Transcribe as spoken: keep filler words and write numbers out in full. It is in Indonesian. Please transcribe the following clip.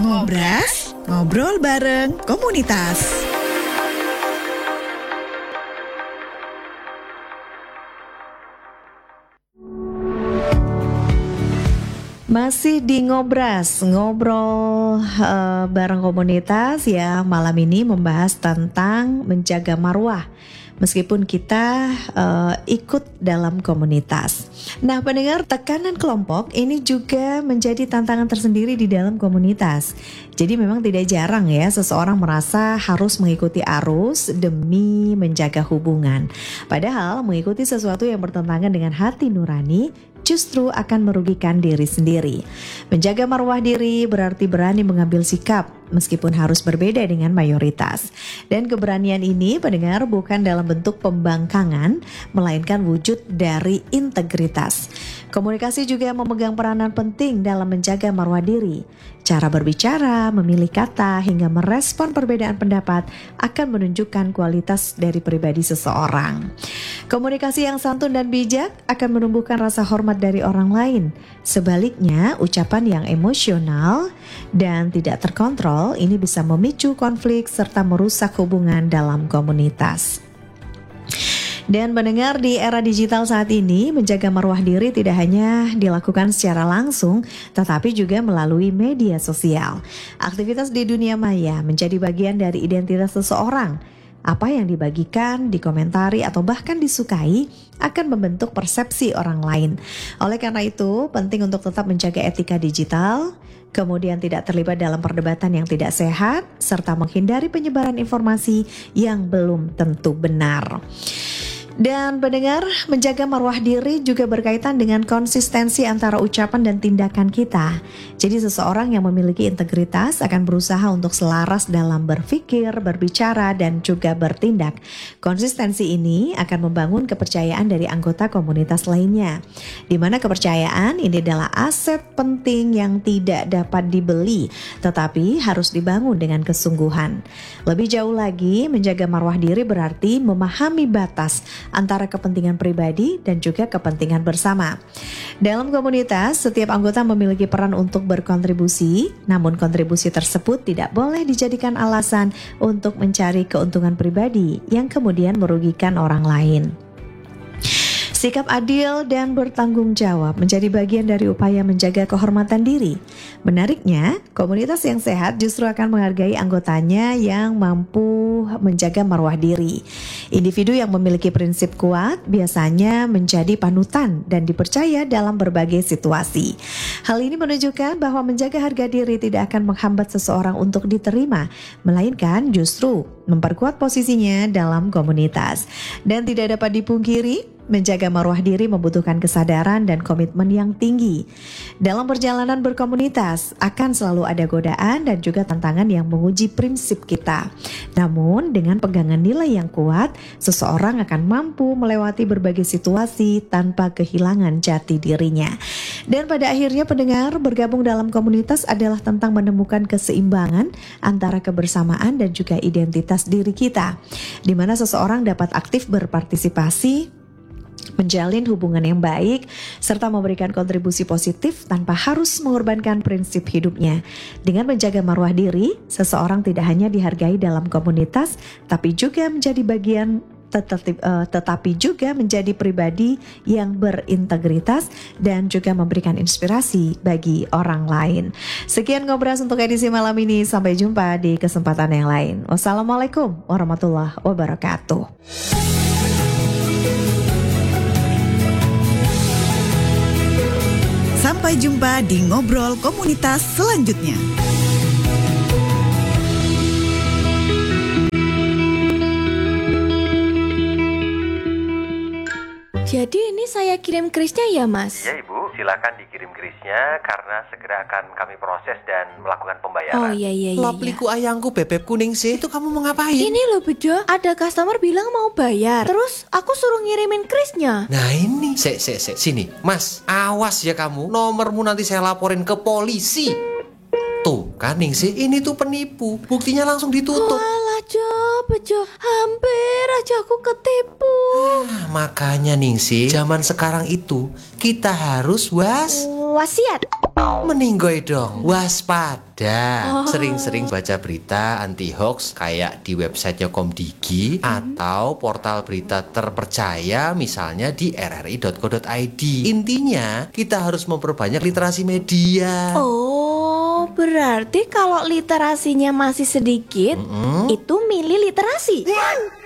Ngobras, ngobrol bareng komunitas. Masih di Ngobras, ngobrol uh, bareng komunitas ya. Malam ini membahas tentang menjaga marwah meskipun kita uh, ikut dalam komunitas. Nah, pendengar, tekanan kelompok ini juga menjadi tantangan tersendiri di dalam komunitas. Jadi memang tidak jarang ya seseorang merasa harus mengikuti arus demi menjaga hubungan. Padahal mengikuti sesuatu yang bertentangan dengan hati nurani justru akan merugikan diri sendiri. Menjaga marwah diri berarti berani mengambil sikap meskipun harus berbeda dengan mayoritas. Dan keberanian ini, pendengar, bukan dalam bentuk pembangkangan, melainkan wujud dari integritas. Komunikasi juga memegang peranan penting dalam menjaga marwah diri. Cara berbicara, memilih kata, hingga merespon perbedaan pendapat akan menunjukkan kualitas dari pribadi seseorang. Komunikasi yang santun dan bijak akan menumbuhkan rasa hormat dari orang lain. Sebaliknya, ucapan yang emosional dan tidak terkontrol ini bisa memicu konflik serta merusak hubungan dalam komunitas. Dan mendengar, di era digital saat ini, menjaga marwah diri tidak hanya dilakukan secara langsung, tetapi juga melalui media sosial. Aktivitas di dunia maya menjadi bagian dari identitas seseorang. Apa yang dibagikan, dikomentari, atau bahkan disukai akan membentuk persepsi orang lain. Oleh karena itu, penting untuk tetap menjaga etika digital, kemudian tidak terlibat dalam perdebatan yang tidak sehat, serta menghindari penyebaran informasi yang belum tentu benar. Dan pendengar, menjaga marwah diri juga berkaitan dengan konsistensi antara ucapan dan tindakan kita. Jadi seseorang yang memiliki integritas akan berusaha untuk selaras dalam berpikir, berbicara, dan juga bertindak. Konsistensi ini akan membangun kepercayaan dari anggota komunitas lainnya, di mana kepercayaan ini adalah aset penting yang tidak dapat dibeli, tetapi harus dibangun dengan kesungguhan. Lebih jauh lagi, menjaga marwah diri berarti memahami batas antara kepentingan pribadi dan juga kepentingan bersama. Dalam komunitas, setiap anggota memiliki peran untuk berkontribusi, namun kontribusi tersebut tidak boleh dijadikan alasan untuk mencari keuntungan pribadi yang kemudian merugikan orang lain. Sikap adil dan bertanggung jawab menjadi bagian dari upaya menjaga kehormatan diri. Menariknya, komunitas yang sehat justru akan menghargai anggotanya yang mampu menjaga marwah diri. Individu yang memiliki prinsip kuat biasanya menjadi panutan dan dipercaya dalam berbagai situasi. Hal ini menunjukkan bahwa menjaga harga diri tidak akan menghambat seseorang untuk diterima, melainkan justru memperkuat posisinya dalam komunitas. Dan tidak dapat dipungkiri, menjaga marwah diri membutuhkan kesadaran dan komitmen yang tinggi. Dalam perjalanan berkomunitas akan selalu ada godaan dan juga tantangan yang menguji prinsip kita. Namun dengan pegangan nilai yang kuat, seseorang akan mampu melewati berbagai situasi tanpa kehilangan jati dirinya. Dan pada akhirnya, pendengar, bergabung dalam komunitas adalah tentang menemukan keseimbangan antara kebersamaan dan juga identitas diri kita, di mana seseorang dapat aktif berpartisipasi, menjalin hubungan yang baik, serta memberikan kontribusi positif tanpa harus mengorbankan prinsip hidupnya. Dengan menjaga marwah diri, seseorang tidak hanya dihargai dalam komunitas, tapi juga menjadi bagian tetapi, uh, tetapi juga menjadi pribadi yang berintegritas dan juga memberikan inspirasi bagi orang lain. Sekian Ngobras untuk edisi malam ini. Sampai jumpa di kesempatan yang lain. Wassalamualaikum warahmatullahi wabarakatuh. Sampai jumpa di Ngobrol Komunitas selanjutnya. Jadi ini saya kirim krisnya ya, Mas? Iya, Ibu, silakan dikirim krisnya karena segera akan kami proses dan melakukan pembayaran. Oh iya iya iya. Lopliku ayangku bebek kuning sih. Itu kamu mau ngapain? Ini loh Bejo, ada customer bilang mau bayar. Terus aku suruh ngirimin krisnya. Nah ini, sek sek sek sini, Mas. Awas ya kamu, nomormu nanti saya laporin ke polisi. Tuh kan Ningsih, ini tuh penipu. Buktinya langsung ditutup. Walah Jo, Bejo, hampir aja aku ketipu. Ah, makanya Ningsih, zaman sekarang itu kita harus was Wasiat. Meninggoy dong, waspada. Sering-sering baca berita anti hoax kayak di websitenya Komdigi atau portal berita terpercaya misalnya di r r i dot co dot i d. Intinya kita harus memperbanyak literasi media. Oh, berarti kalau literasinya masih sedikit, Mm-mm. itu milih literasi.